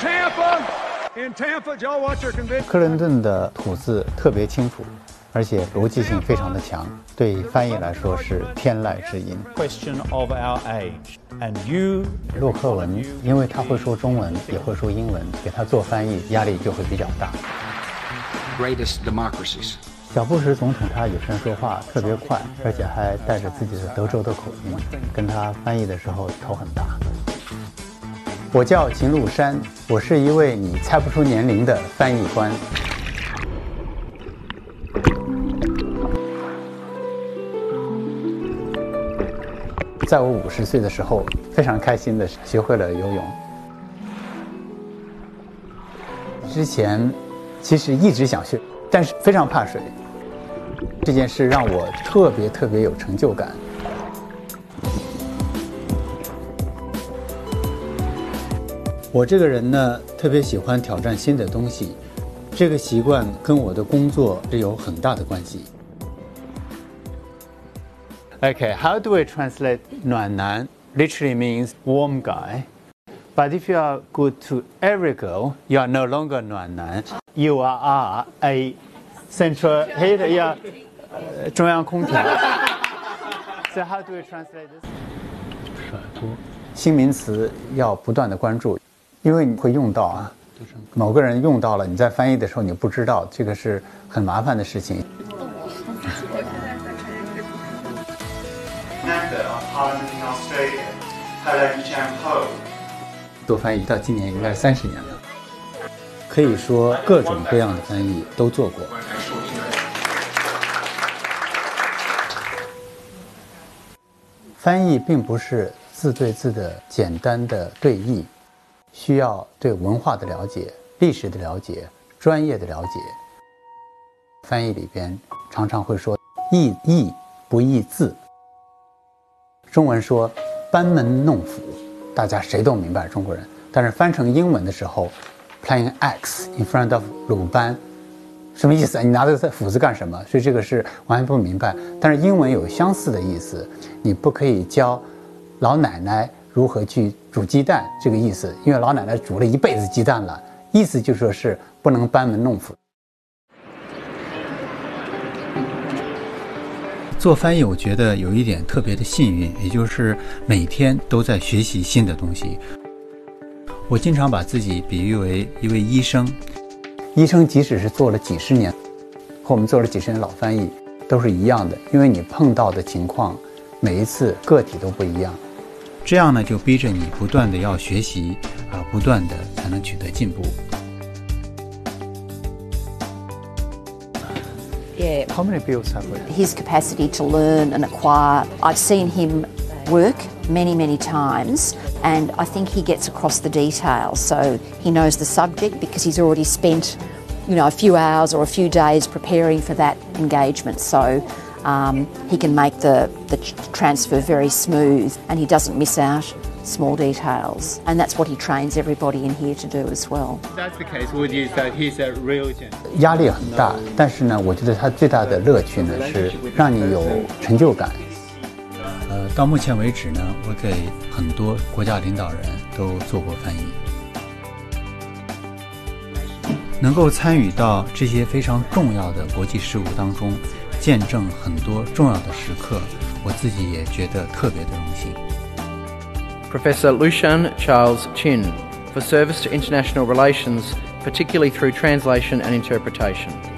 克林顿的吐字特别清楚，而且逻辑性非常的强，对翻译来说是天籁之音。 Question of our age, and you. 洛克文因为他会说中文，也会说英文，给他做翻译压力就会比较大。 Greatest democracies. 小布什总统他有时说话特别快，而且还带着自己的德州的口音，跟他翻译的时候头很大。我叫秦禄山，我是一位你猜不出年龄的翻译官。在我50岁的时候，非常开心的学会了游泳。之前其实一直想学，但是非常怕水。这件事让我特别有成就感。我这个人呢，特别喜欢挑战新的东西，这个习惯跟我的工作是有很大的关系。Okay, how do we translate 暖男 literally means warm guy. But if you are good to every girl, you are no longer 暖男. You are a central heater, you are 中央空调。So how do we translate this? 甩锅。新名词要不断的关注，因为你会用到啊。某个人用到了，你在翻译的时候你不知道，这个是很麻烦的事情。做翻译到今年应该30年了，可以说各种各样的翻译都做过。翻译并不是字对字的简单的对译，需要对文化的了解、历史的了解、专业的了解。翻译里边常常会说译义不译字。中文说班门弄斧，大家谁都明白中国人，但是翻成英文的时候 playing X in front of 鲁班什么意思？你拿这个斧子干什么？所以这个是完全不明白。但是英文有相似的意思，你不可以教老奶奶如何去煮鸡蛋这个意思，因为老奶奶煮了一辈子鸡蛋了，意思就说是不能班门弄斧。做翻译我觉得有一点特别的幸运，也就是每天都在学习新的东西。我经常把自己比喻为一位医生，医生即使是做了几十年，和我们做了几十年老翻译都是一样的，因为你碰到的情况每一次个体都不一样，这样呢就逼着你不断的要学习不断的才能取得进步。 Yeah. How many bills have we? His capacity to learn and acquire. I've seen him work many times, and I think he gets across the details. So he knows the subject because he's already spent, a few hours or a few days preparing for that engagement. So he can make the transfer very smooth, and he doesn't miss out small details, and that's what he trains everybody in here to do as well. That's the case. Would you say he's a real genius? 压力很大，但是呢，我觉得他最大的乐趣呢是让你有成就感。到目前为止呢，我给很多国家领导人都做过翻译，能够参与到这些非常重要的国际事务当中，见证很多重要的时刻，我自己也觉得特别的荣幸。 Professor Lushan Charles Chin, for service to international relations, particularly through translation and interpretation.